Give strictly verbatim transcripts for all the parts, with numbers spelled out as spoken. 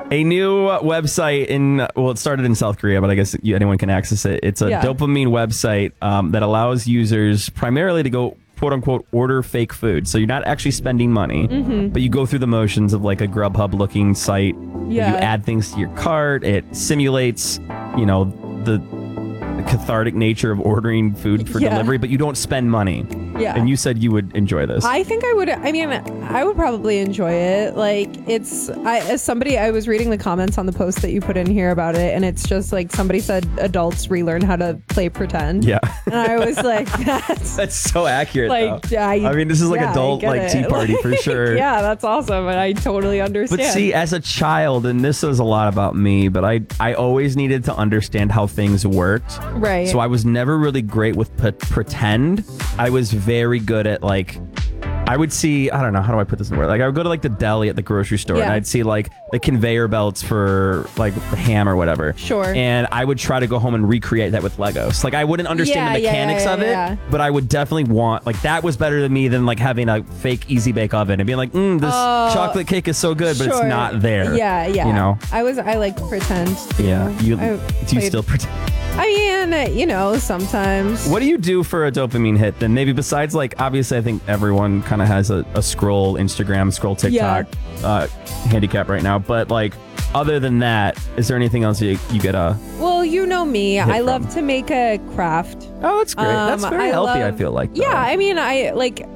A new website in, well, it started in South Korea, but I guess you, anyone can access it. It's a Yeah. dopamine website um, that allows users primarily to go, quote unquote, order fake food. So you're not actually spending money, Mhm. but you go through the motions of like a Grubhub looking site. Yeah. You add things to your cart. It simulates, you know, the cathartic nature of ordering food for Yeah. delivery, but you don't spend money. Yeah. And you said you would enjoy this. I think I would. I mean, I would probably enjoy it. Like, it's. I as somebody, I was reading the comments on the post that you put in here about it, and it's just like somebody said, adults relearn how to play pretend. Yeah. And I was like, that's That's so accurate. like, though. I, I mean, this is like yeah, I adult get like it. tea party for Like, sure. Yeah, that's awesome, and I totally understand. But see, as a child, and this says a lot about me, but I I always needed to understand how things worked. Right. So I was never really great with p- pretend. I was very good at like, I would see, I don't know, how do I put this in word? Like I would go to like the deli at the grocery store and Yeah. I'd see like the conveyor belts for like the ham or whatever. Sure. And I would try to go home and recreate that with Legos. Like I wouldn't understand Yeah, the yeah, mechanics yeah, of it, yeah. but I would definitely want, like that was better than me than like having a fake Easy Bake Oven and being like, mm, this Oh, chocolate cake is so good, but it's Sure. not there. Yeah, yeah. You know? I was. I like to pretend. too. Yeah. You, I do you played- still pretend? I mean, you know, sometimes. What do you do for a dopamine hit then? Maybe besides like, obviously I think everyone kind of has a, a scroll Instagram, scroll TikTok uh, handicap right now. But like, other than that, is there anything else you, you get a... Well, you know me. Hit I from. love to make a craft. Oh, that's great. that's Um, very I healthy, love- I feel like. though. Yeah, I mean, I like.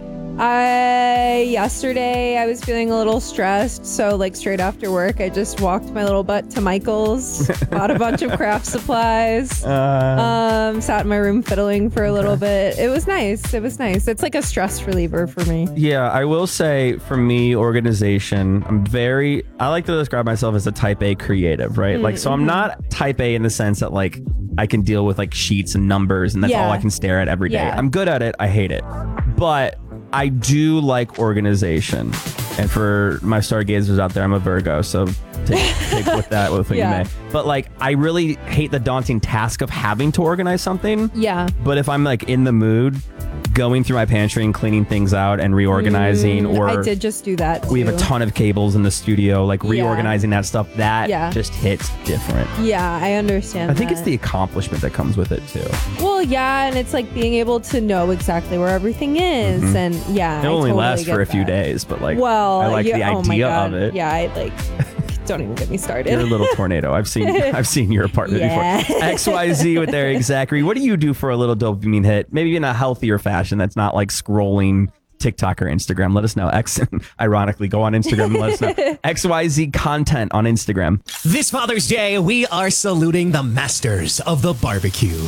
I yesterday I was feeling a little stressed, so like straight after work, I just walked my little butt to Michael's, bought a bunch of craft supplies, Uh, um, sat in my room fiddling for a little bit. It was nice. It was nice. It's like a stress reliever for me. yeah, I will say for me, organization, I'm very, I like to describe myself as a type A creative, right? Mm, like, so I'm mhm. not type A in the sense that like I can deal with like sheets and numbers and that's Yeah. all I can stare at every day. Yeah. I'm good at it. I hate it. But I do like organization. And for my stargazers out there, I'm a Virgo, so take, take with that with what Yeah. you may. But like, I really hate the daunting task of having to organize something. Yeah. But if I'm like in the mood, going through my pantry and cleaning things out and reorganizing, Mm, or I did just do that. we have a too. ton of cables in the studio, like Yeah. reorganizing that stuff, that Yeah. just hits different. Yeah, I understand. I think it's that. the accomplishment that comes with it too. Well, yeah, and it's like being able to know exactly where everything is, Mhm. and yeah, It I only totally lasts get for a few that. days, but like, Well, I like yeah, the oh my idea God. of it. Yeah, I like. Don't even get me started. You're a little tornado. I've seen I've seen your apartment Yeah. before. X Y Z with Eric Zachary. What do you do for a little dopamine hit? Maybe in a healthier fashion that's not like scrolling TikTok or Instagram. Let us know. X ironically, go on Instagram and let us know. X Y Z content on Instagram. This Father's Day, we are saluting the masters of the barbecue.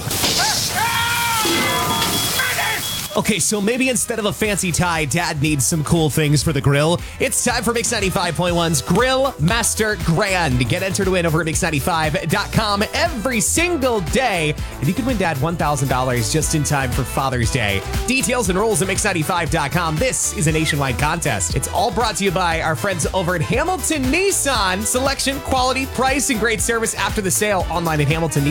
Okay, so maybe instead of a fancy tie, Dad needs some cool things for the grill. It's time for Mix ninety-five point one's Grill Master Grand. Get entered to win over at mix ninety-five dot com every single day. And you can win Dad one thousand dollars just in time for Father's Day. Details and rules at mix ninety-five dot com. This is a nationwide contest. It's all brought to you by our friends over at Hamilton Nissan. Selection, quality, price, and great service after the sale online at Hamilton